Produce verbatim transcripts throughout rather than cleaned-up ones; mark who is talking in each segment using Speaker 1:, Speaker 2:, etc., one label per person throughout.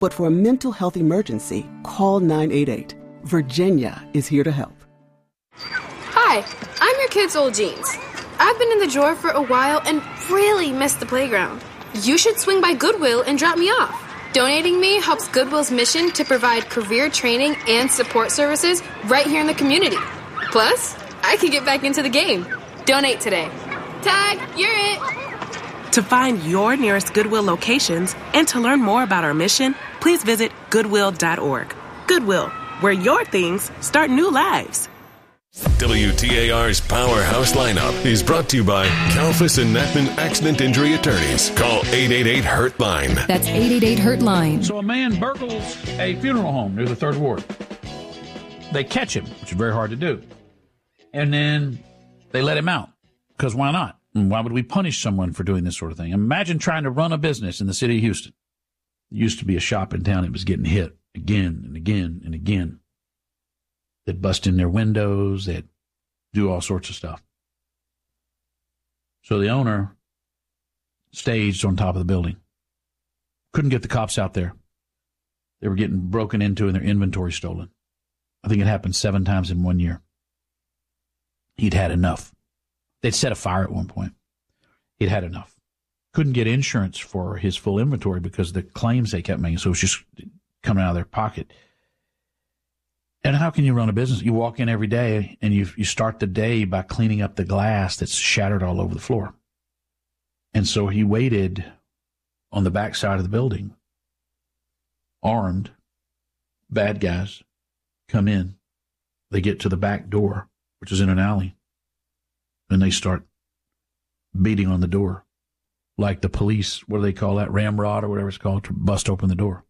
Speaker 1: But for a mental health emergency, call nine eight eight. Virginia is here to help.
Speaker 2: Hi, I'm your kid's old jeans. I've been in the drawer for a while and really missed the playground. You should swing by Goodwill and drop me off. Donating me helps Goodwill's mission to provide career training and support services right here in the community. Plus, I can get back into the game. Donate today. Tag, you're it.
Speaker 3: To find your nearest Goodwill locations and to learn more about our mission, please visit goodwill dot org. Goodwill, where your things start new lives.
Speaker 4: W T A R's Powerhouse Lineup is brought to you by Kalfas and Natman Accident Injury Attorneys. Call eight eight eight hurt line.
Speaker 5: That's eight eight eight hurt line.
Speaker 6: So a man burgles a funeral home near the Third Ward. They catch him, which is very hard to do. And then they let him out. Because why not? And why would we punish someone for doing this sort of thing? Imagine trying to run a business in the city of Houston. There used to be a shop in town that was getting hit again and again and again. They'd bust in their windows. They'd do all sorts of stuff. So the owner staged on top of the building. Couldn't get the cops out there. They were getting broken into and their inventory stolen. I think it happened seven times in one year. He'd had enough. They'd set a fire at one point. He'd had enough. Couldn't get insurance for his full inventory because of the claims they kept making. So it was just coming out of their pocket. And how can you run a business? You walk in every day and you you start the day by cleaning up the glass that's shattered all over the floor. And so he waited on the back side of the building, armed. Bad guys come in. They get to the back door, which is in an alley, and they start beating on the door like the police, what do they call that, ramrod or whatever it's called, to bust open the door.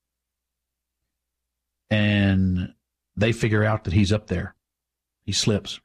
Speaker 6: And they figure out that he's up there. He slips.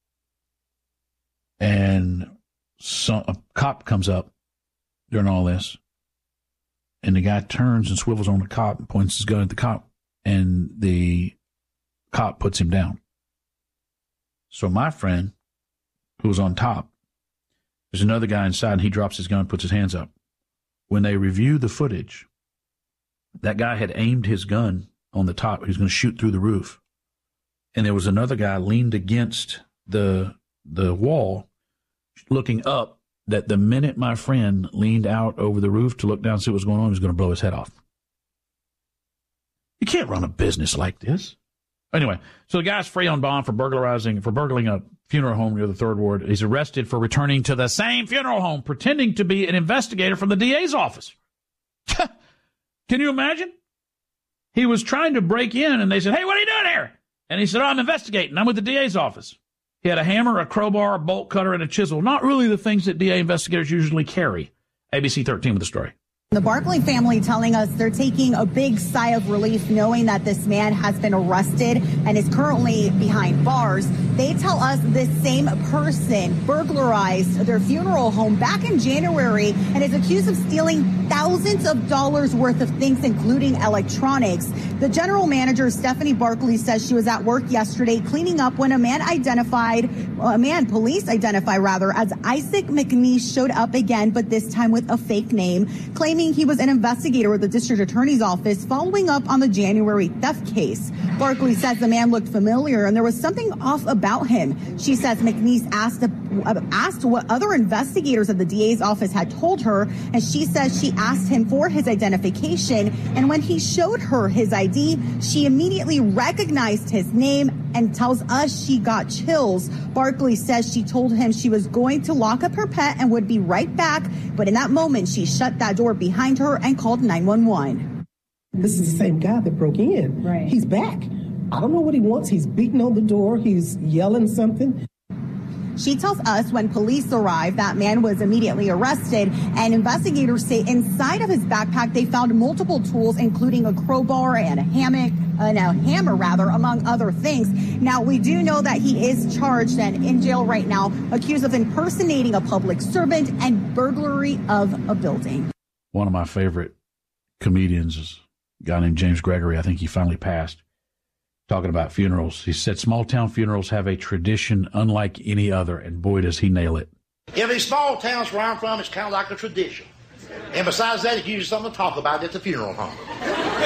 Speaker 6: And some, a cop comes up during all this. And the guy turns and swivels on the cop and points his gun at the cop. And the cop puts him down. So my friend, who was on top, there's another guy inside, and he drops his gun and puts his hands up. When they review the footage, that guy had aimed his gun on the top. He was going to shoot through the roof. And there was another guy leaned against the the wall, looking up, that the minute my friend leaned out over the roof to look down and see what was going on, he was going to blow his head off. You can't run a business like this. Anyway, so the guy's free on bond for burglarizing, for burgling a funeral home near the Third Ward. He's arrested for returning to the same funeral home, pretending to be an investigator from the D A's office. Can you imagine? He was trying to break in, and they said, "Hey, what are you doing here?" And he said, "Oh, I'm investigating. I'm with the D A's office." He had a hammer, a crowbar, a bolt cutter, and a chisel. Not really the things that D A investigators usually carry. A B C thirteen with the story.
Speaker 7: The Barkley family telling us they're taking a big sigh of relief knowing that this man has been arrested and is currently behind bars. They tell us this same person burglarized their funeral home back in January and is accused of stealing thousands of dollars worth of things, including electronics. The general manager, Stephanie Barkley, says she was at work yesterday cleaning up when a man identified, a man police identify rather, as Isaac McNeese showed up again, but this time with a fake name, claiming he was an investigator with the district attorney's office following up on the January theft case. Barkley says the man looked familiar and there was something off about him. She says McNeese asked, uh, asked what other investigators at the D A's office had told her, and she says she asked him for his identification, and when he showed her his I D, she immediately recognized his name and tells us she got chills. Barkley says she told him she was going to lock up her pet and would be right back, but in that moment she shut that door behind her and called nine one one.
Speaker 8: This is the same guy that broke in.
Speaker 7: Right.
Speaker 8: He's back. I don't know what he wants. He's beating on the door. He's yelling something.
Speaker 7: She tells us when police arrived, that man was immediately arrested, and investigators say inside of his backpack they found multiple tools, including a crowbar and a hammock, and a hammer rather, among other things. Now, we do know that he is charged and in jail right now, accused of impersonating a public servant and burglary of a building.
Speaker 6: One of my favorite comedians is a guy named James Gregory. I think he finally passed. Talking about funerals. He said small town funerals have a tradition unlike any other, and boy, does he nail it.
Speaker 9: In these small towns where I'm from, it's kind of like a tradition. And besides that, it's usually something to talk about at the funeral home.